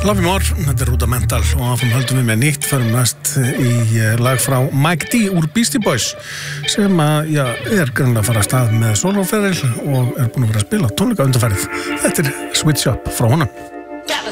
Love You More, þetta Rudimental og áfram höldum við með nýtt, förum næst í lag frá Mike D úr Beastie Boys sem er greinlega að fara að stað með soloferil og er búin að vera að spila tónleika undanfarið. Þetta Switch Up frá honum.